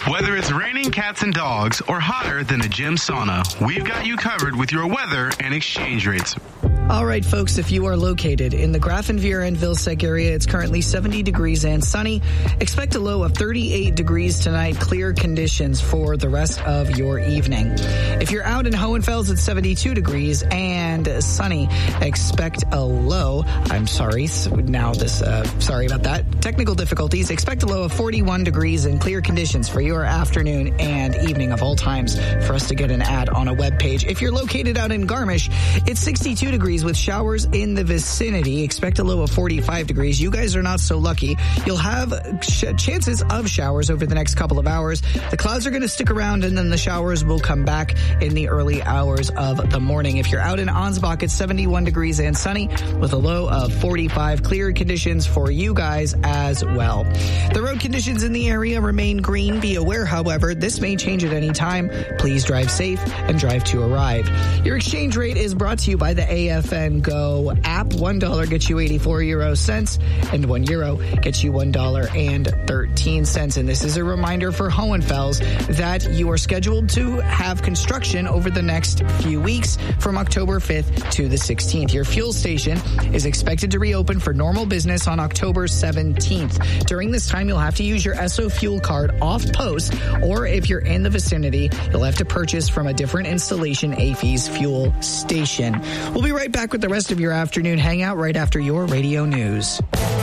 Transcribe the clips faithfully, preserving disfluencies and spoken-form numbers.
Whether it's raining cats and dogs or hotter than a gym sauna, we've got you covered with your weather and exchange rates. All right, folks, if you are located in the Grafenwehr and Vilseck area, it's currently seventy degrees and sunny. Expect a low of thirty-eight degrees tonight. Clear conditions for the rest of your evening. If you're out in Hohenfels, it's seventy-two degrees and sunny. Expect a low. I'm sorry. Now this, uh, sorry about that. Technical difficulties. Expect a low of forty-one degrees and clear conditions for your afternoon and evening of all times for us to get an ad on a web page. If you're located out in Garmisch, it's sixty-two degrees with showers in the vicinity. Expect a low of forty-five degrees. You guys are not so lucky. You'll have ch- chances of showers over the next couple of hours. The clouds are going to stick around and then the showers will come back in the early hours of the morning. If you're out in Ansbach, it's seventy-one degrees and sunny with a low of forty-five. Clear conditions for you guys as well. The road conditions in the area remain green. Be aware, however, this may change at any time. Please drive safe and drive to arrive. Your exchange rate is brought to you by the A F N Go app. One dollar gets you eighty-four euro cents, and one euro gets you one dollar and thirteen cents. And this is a reminder for Hohenfels that you are scheduled to have construction over the next few weeks from October fifth to the sixteenth. Your fuel station is expected to reopen for normal business on October seventeenth. During this time, you'll have to use your Esso fuel card off post, or if you're in the vicinity, you'll have to purchase from a different installation A F E's fuel station. We'll be right back with the rest of your afternoon hangout right after your radio news.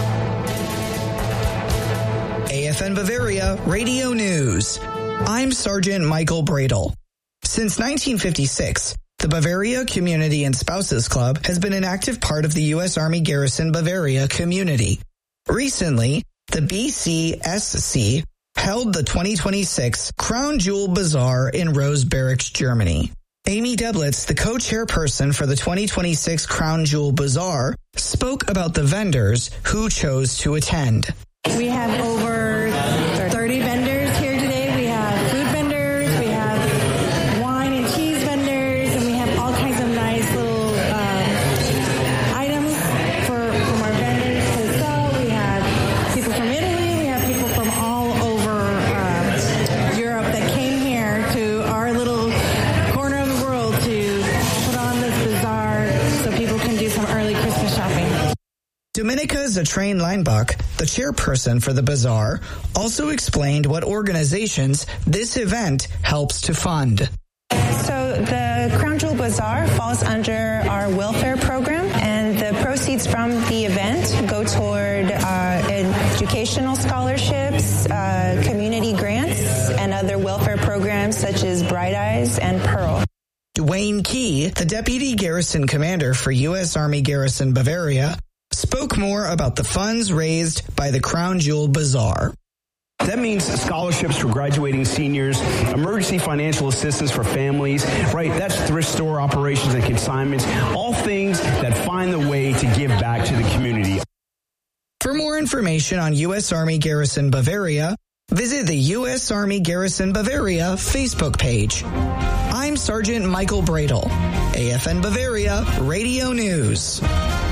A F N Bavaria Radio News. I'm Sergeant Michael Bradle. Since nineteen fifty-six, the Bavaria Community and Spouses Club has been an active part of the U S Army Garrison Bavaria community. Recently, the B C S C held the twenty twenty-six Crown Jewel Bazaar in Rose Barracks, Germany. Amy Deblitz, the co-chairperson for the twenty twenty-six Crown Jewel Bazaar, spoke about the vendors who chose to attend. We have over thirty vendors here today. We have food vendors, we have wine and cheese vendors, and we have all kinds of nice little um, items for from our vendors to sell. We have people from Italy, we have people from all over uh, Europe that came here to our little corner of the world to put on this bazaar so people can do some early Christmas shopping. Dominika Zatrain Leinbach, the chairperson for the bazaar, also explained what organizations this event helps to fund. So the Crown Jewel Bazaar falls under our welfare program, and the proceeds from the event go toward uh, educational scholarships, uh, community grants, and other welfare programs such as Bright Eyes and Pearl. Dwayne Key, the deputy garrison commander for U S Army Garrison Bavaria, spoke more about the funds raised by the Crown Jewel Bazaar. That means scholarships for graduating seniors, emergency financial assistance for families, right? That's thrift store operations and consignments, all things that find the way to give back to the community. For more information on U S Army Garrison Bavaria, visit the U S Army Garrison Bavaria Facebook page. I'm Sergeant Michael Bradle, A F N Bavaria Radio News.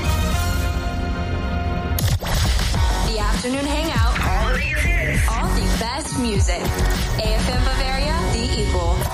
Afternoon hangout. All of your hits. All the best music. A F M Bavaria, the equal.